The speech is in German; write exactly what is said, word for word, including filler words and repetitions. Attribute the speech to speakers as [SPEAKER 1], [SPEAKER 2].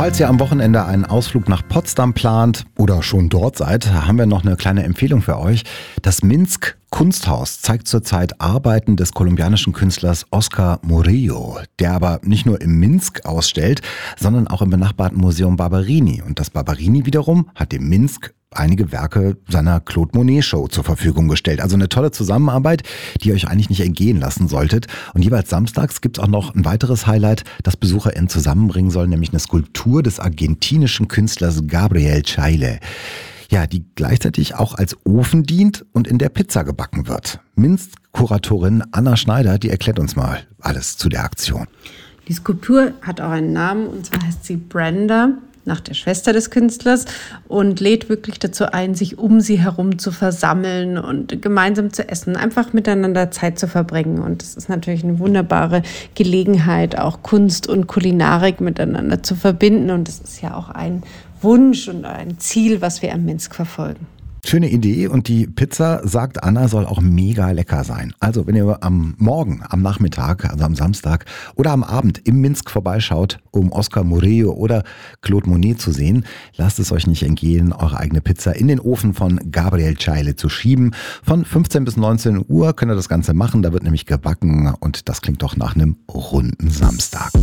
[SPEAKER 1] Falls ihr am Wochenende einen Ausflug nach Potsdam plant oder schon dort seid, haben wir noch eine kleine Empfehlung für euch. Das Minsk Kunsthaus zeigt zurzeit Arbeiten des kolumbianischen Künstlers Oscar Murillo, der aber nicht nur im Minsk ausstellt, sondern auch im benachbarten Museum Barberini. Und das Barberini wiederum hat dem Minsk einige Werke seiner Claude Monet Show zur Verfügung gestellt. Also eine tolle Zusammenarbeit, die ihr euch eigentlich nicht entgehen lassen solltet. Und jeweils samstags gibt es auch noch ein weiteres Highlight, das BesucherInnen zusammenbringen soll, nämlich eine Skulptur des argentinischen Künstlers Gabriel Chaile. Ja, die gleichzeitig auch als Ofen dient und in der Pizza gebacken wird. Minsk-Kuratorin Anna Schneider, die erklärt uns mal alles zu der Aktion.
[SPEAKER 2] Die Skulptur hat auch einen Namen, und zwar heißt sie Brenda, nach der Schwester des Künstlers, und lädt wirklich dazu ein, sich um sie herum zu versammeln und gemeinsam zu essen, einfach miteinander Zeit zu verbringen. Und das ist natürlich eine wunderbare Gelegenheit, auch Kunst und Kulinarik miteinander zu verbinden. Und das ist ja auch ein Wunsch und ein Ziel, was wir am Minsk verfolgen.
[SPEAKER 1] Schöne Idee, und die Pizza, sagt Anna, soll auch mega lecker sein. Also wenn ihr am Morgen, am Nachmittag, also am Samstag oder am Abend im Minsk vorbeischaut, um Oscar Murillo oder Claude Monet zu sehen, lasst es euch nicht entgehen, eure eigene Pizza in den Ofen von Gabriel Chaile zu schieben. Von fünfzehn bis neunzehn Uhr könnt ihr das Ganze machen, da wird nämlich gebacken, und das klingt doch nach einem runden Samstag.